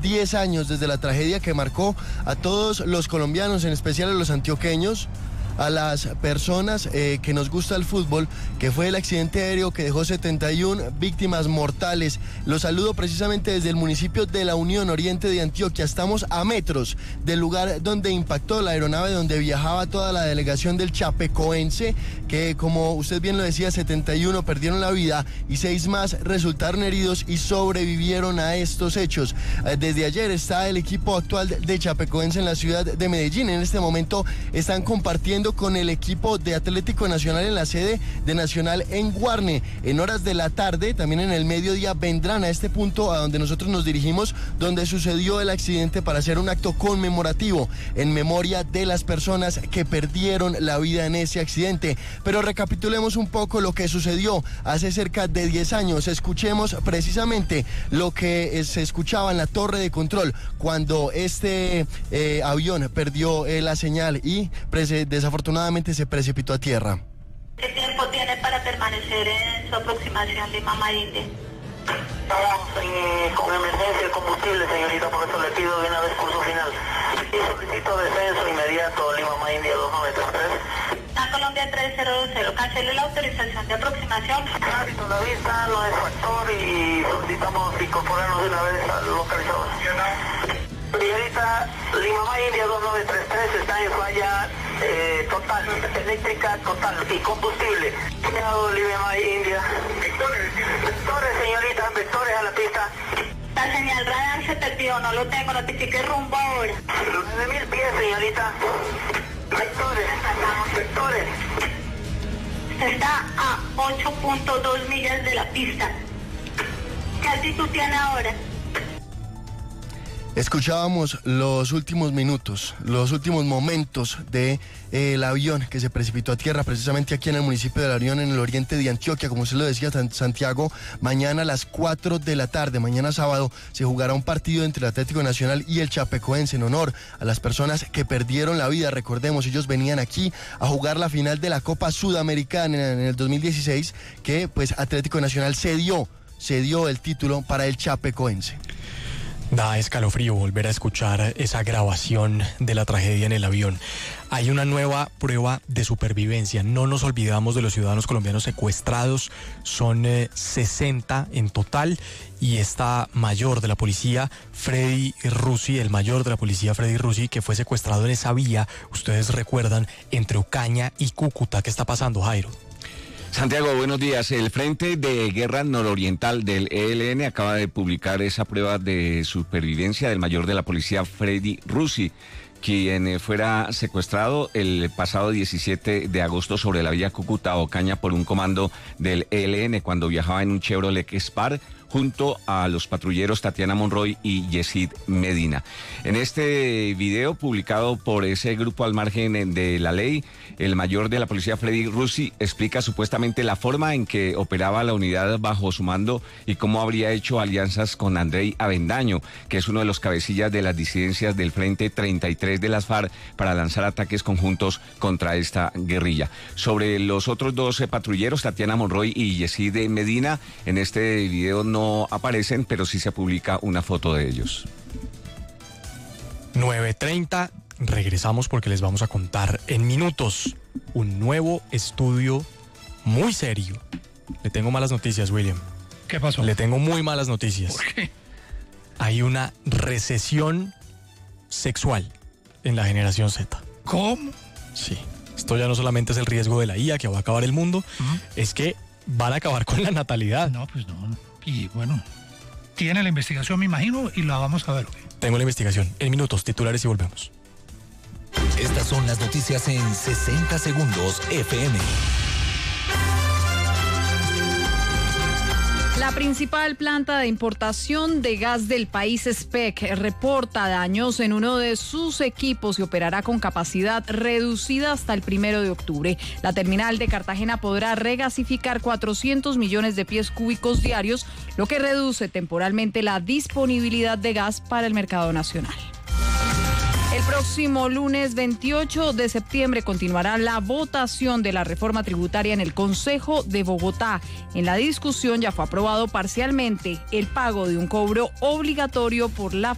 10 años desde la tragedia que marcó a todos los colombianos, en especial a los antioqueños, a las personas que nos gusta el fútbol, que fue el accidente aéreo que dejó 71 víctimas mortales. Los saludo precisamente desde el municipio de La Unión, oriente de Antioquia. Estamos a metros del lugar donde impactó la aeronave donde viajaba toda la delegación del Chapecoense, que, como usted bien lo decía, 71 perdieron la vida y 6 más resultaron heridos y sobrevivieron a estos hechos. Desde ayer está el equipo actual de Chapecoense en la ciudad de Medellín. En este momento están compartiendo con el equipo de Atlético Nacional en la sede de Nacional en Guarne. En horas de la tarde, también en el mediodía, vendrán a este punto a donde nosotros nos dirigimos, donde sucedió el accidente, para hacer un acto conmemorativo en memoria de las personas que perdieron la vida en ese accidente. Pero recapitulemos un poco lo que sucedió hace cerca de 10 años. Escuchemos precisamente lo que se escuchaba en la torre de control cuando este avión perdió la señal y desafortunadamente se precipitó a tierra. ¿Qué tiempo tiene para permanecer en su aproximación Lima-India? Estamos con emergencia de combustible, señorita, por eso le pido de una vez curso final. Y solicito descenso inmediato Lima-India 2933. A Colombia 3020, cancele la autorización de aproximación. Clarito la vista, no es factor y solicitamos incorporarnos de una vez al localizador. Señorita, Lima-India 2933 está en falla total, eléctrica total y combustible. Señor Lima-India. Vectores, señorita, vectores a la pista. La señal radar se perdió, no lo tengo, notifique rumbo ahora. 9.000 pies, señorita. Vectores. Está a 8.2 millas de la pista. ¿Qué altitud tiene ahora? Escuchábamos los últimos minutos, los últimos momentos de el avión que se precipitó a tierra precisamente aquí en el municipio de La Unión, en el oriente de Antioquia. Como usted lo decía, Santiago, mañana a las 4 de la tarde, mañana sábado, se jugará un partido entre el Atlético Nacional y el Chapecoense en honor a las personas que perdieron la vida. Recordemos, ellos venían aquí a jugar la final de la Copa Sudamericana en el 2016, que pues Atlético Nacional cedió el título para el Chapecoense. Da escalofrío volver a escuchar esa grabación de la tragedia en el avión. Hay una nueva prueba de supervivencia. No nos olvidamos de los ciudadanos colombianos secuestrados. Son 60 en total. Y esta mayor de la policía, Freddy Russi, el mayor de la policía, Freddy Russi, que fue secuestrado en esa vía, ustedes recuerdan, entre Ocaña y Cúcuta. ¿Qué está pasando, Jairo? Santiago, buenos días. El Frente de Guerra Nororiental del ELN acaba de publicar esa prueba de supervivencia del mayor de la policía, Freddy Russi, quien fuera secuestrado el pasado 17 de agosto sobre la vía Cúcuta-Ocaña por un comando del ELN cuando viajaba en un Chevrolet Spar junto a los patrulleros Tatiana Monroy y Yesid Medina. En este video publicado por ese grupo al margen de la ley, el mayor de la policía, Freddy Russi, explica supuestamente la forma en que operaba la unidad bajo su mando y cómo habría hecho alianzas con Andrei Avendaño, que es uno de los cabecillas de las disidencias del Frente 33 de las FARC, para lanzar ataques conjuntos contra esta guerrilla. Sobre los otros 12 patrulleros, Tatiana Monroy y Yesid Medina, en este video no aparecen, pero sí se publica una foto de ellos. 9:30, regresamos porque les vamos a contar en minutos un nuevo estudio muy serio. Le tengo malas noticias, William. ¿Qué pasó? Le tengo muy malas noticias. ¿Por qué? Hay una recesión sexual en la generación Z. ¿Cómo? Sí. Esto ya no solamente es el riesgo de la IA que va a acabar el mundo, es que van a acabar con la natalidad. No, pues no. Y bueno, tiene la investigación, me imagino, y la vamos a ver hoy. Tengo la investigación. En minutos, titulares y volvemos. Estas son las noticias en 60 segundos FM. La principal planta de importación de gas del país, SPEC, reporta daños en uno de sus equipos y operará con capacidad reducida hasta el 1 de octubre. La terminal de Cartagena podrá regasificar 400 millones de pies cúbicos diarios, lo que reduce temporalmente la disponibilidad de gas para el mercado nacional. El próximo lunes 28 de septiembre continuará la votación de la reforma tributaria en el Consejo de Bogotá. En la discusión ya fue aprobado parcialmente el pago de un cobro obligatorio por la